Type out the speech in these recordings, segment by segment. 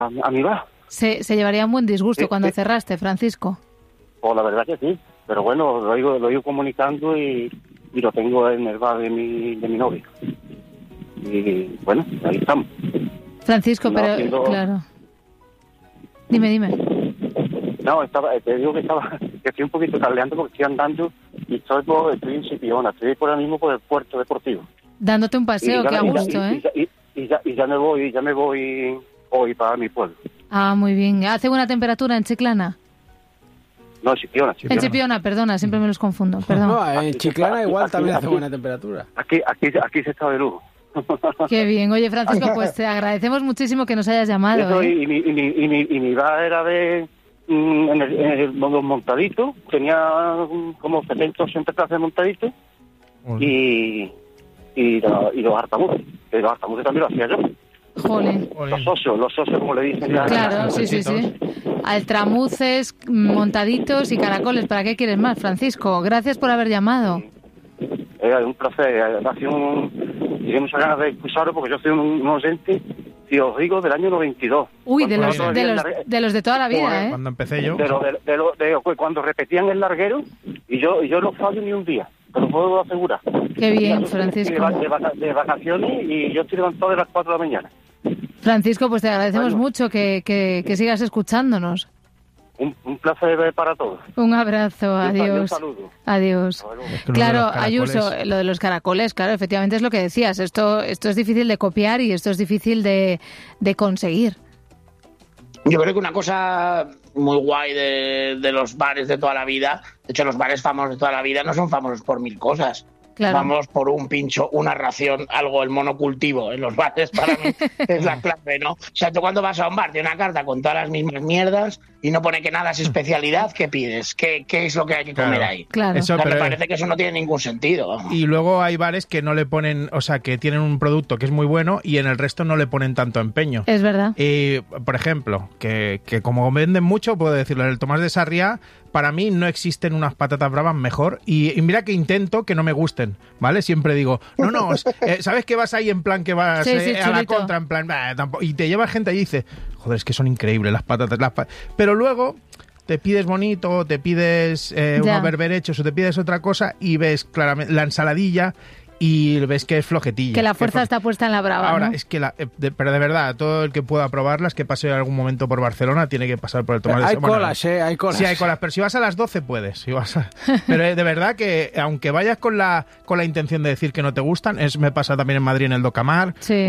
a mi bar. Se llevaría un buen disgusto cuando cerraste, Francisco. Pues la verdad que sí, pero bueno, lo he ido comunicando y lo tengo en el bar de mi novia. Y bueno, ahí estamos. Francisco, No, pero haciendo... claro. Dime. No, te digo que estoy un poquito tardeando porque estoy andando y estoy en Chipiona, estoy por ahora mismo por el puerto deportivo. Dándote un paseo, qué a gusto, ¿eh? Y ya me voy hoy para mi pueblo. Ah, muy bien. ¿Hace buena temperatura en Chiclana? No, Chipiona. En Chipiona, perdona, siempre me los confundo, perdón. No, en Chiclana igual también hace buena temperatura. Aquí se está de lujo. Qué bien. Oye, Francisco, pues te agradecemos muchísimo que nos hayas llamado. Y mi bar era de... en los montaditos, tenía como 70 o 80 clases de montaditos y los hartamuces. Los hartamuces también lo hacía yo. Jolín. Los socios, como le dicen. Claro, sí. Altramuces, montaditos y caracoles. ¿Para qué quieres más, Francisco? Gracias por haber llamado. Un placer. Tiene muchas ganas de escucharlo porque yo soy un oyente, si os digo, del año 92. Uy, de los de toda la vida, ¿eh? Cuando empecé yo. Cuando repetían el larguero y yo no fallo ni un día. Te lo puedo asegurar. Qué bien, Francisco. De vacaciones y yo estoy levantado de las 4 de la mañana. Francisco, pues te agradecemos mucho que sigas escuchándonos. Un placer para todos. Un abrazo, adiós. Un saludo. Adiós. Claro, Ayuso, lo de los caracoles, claro, efectivamente es lo que decías. Esto es difícil de copiar y esto es difícil de conseguir. Yo creo que una cosa muy guay de los bares de toda la vida, de hecho los bares famosos de toda la vida no son famosos por 1000 cosas. Claro. Vamos por un pincho, una ración, algo, el monocultivo en los bares para mí es la clave, ¿no? O sea, tú cuando vas a un bar de una carta con todas las mismas mierdas y no pone que nada es especialidad, ¿qué pides? ¿Qué es lo que hay que comer ahí? Claro. O sea, me parece que eso no tiene ningún sentido. Y luego hay bares que no le ponen, o sea, que tienen un producto que es muy bueno y en el resto no le ponen tanto empeño. Es verdad. Por ejemplo, que como venden mucho, puedo decirlo, en el Tomás de Sarriá, para mí no existen unas patatas bravas mejor y mira que intento que no me gusten, ¿vale? Siempre digo, no, ¿sabes que vas ahí en plan que vas a la contra, en plan, tampoco, y te lleva gente y dice, joder, es que son increíbles las patatas, pero luego te pides bonito, te pides unos berberechos o te pides otra cosa y ves claramente la ensaladilla y ves que es flojetilla. Que la fuerza está puesta en la brava, ahora, ¿no? es que, pero de verdad, todo el que pueda probarlas, que pase en algún momento por Barcelona, tiene que pasar por el Tomás de Sarriá. Hay colas. Sí, hay colas, pero si vas a las 12 puedes. Pero de verdad que, aunque vayas con la intención de decir que no te gustan, me pasa también en Madrid en el Docamar, sí.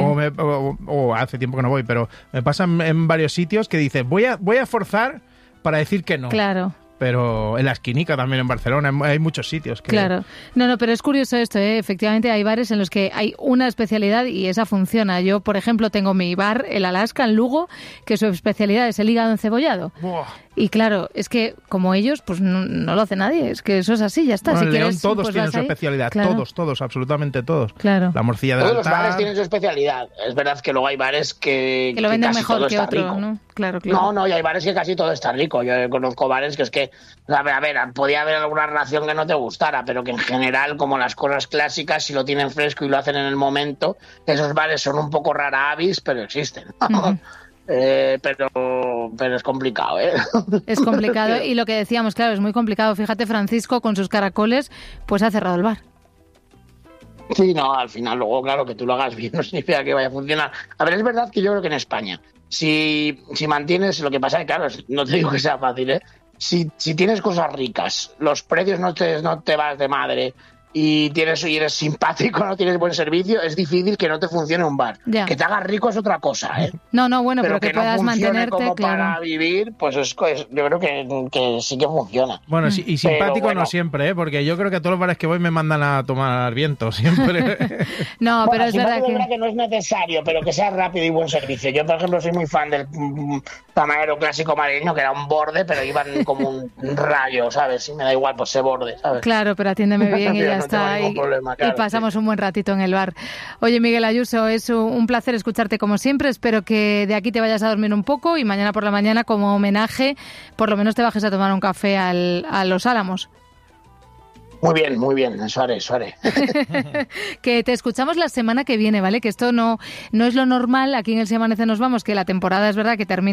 o hace tiempo que no voy, pero me pasa en varios sitios que dices, voy a forzar para decir que no. Claro. Pero en la Esquinica también en Barcelona hay muchos sitios. Claro. No, pero es curioso esto, ¿eh? Efectivamente hay bares en los que hay una especialidad y esa funciona. Yo, por ejemplo, tengo mi bar, el Alaska, en Lugo, que su especialidad es el hígado encebollado. Buah. Y claro, es que como ellos, pues no lo hace nadie. Es que eso es así, ya está. Bueno, si en León quieres, todos pues tienen su ahí. especialidad. Claro. Todos, absolutamente todos. Claro. La morcilla de Todos los altar. bares tienen su especialidad. Es verdad que luego hay bares que lo venden casi mejor todo que está otro, rico. ¿no? Claro. No, y hay bares que casi todo está rico. Yo conozco bares que es que, a ver, podía haber alguna ración que no te gustara, pero que en general, como las cosas clásicas, si lo tienen fresco y lo hacen en el momento, esos bares son un poco rara avis, pero existen. Uh-huh. Pero es complicado, ¿eh? Es complicado y lo que decíamos, claro, es muy complicado. Fíjate, Francisco, con sus caracoles, pues ha cerrado el bar. Sí, no, al final luego, claro, que tú lo hagas bien no significa que vaya a funcionar. A ver, es verdad que yo creo que en España, si mantienes, lo que pasa es que, claro, no te digo que sea fácil, ¿eh? Si tienes cosas ricas, los precios no te vas de madre y eres simpático, no tienes buen servicio, es difícil que no te funcione un bar. Ya. Que te hagas rico es otra cosa, ¿eh? No, bueno, pero que puedas no mantenerte, como claro. para vivir, pues yo creo que sí que funciona. Bueno, sí, y simpático bueno. No siempre, ¿eh? Porque yo creo que a todos los bares que voy me mandan a tomar viento, siempre. No, pero es verdad que no es necesario, pero que sea rápido y buen servicio. Yo, por ejemplo, soy muy fan del tamalero clásico madrileño, que era un borde, pero iban como un rayo, ¿sabes? Y me da igual, pues ese borde, ¿sabes? Claro, pero atiéndeme bien y ya está. Problema, claro, y pasamos un buen ratito en el bar. Oye, Miguel Ayuso, es un placer escucharte como siempre. Espero que de aquí te vayas a dormir un poco y mañana por la mañana, como homenaje, por lo menos te bajes a tomar un café a Los Álamos. Muy bien, eso haré. Que te escuchamos la semana que viene, ¿vale? Que esto no es lo normal, aquí en El Si Amanece Nos Vamos, que la temporada es verdad que termina